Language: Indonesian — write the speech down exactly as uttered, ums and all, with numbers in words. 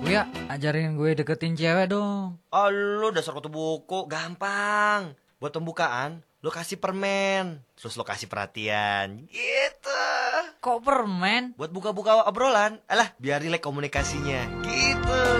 Uya, ajarin gue deketin cewek dong. Oh, lu dasar kutu buku, gampang. Buat pembukaan, lu kasih permen, terus lu kasih perhatian, gitu. Kok permen? Buat buka-buka obrolan, alah biar rileks komunikasinya, gitu.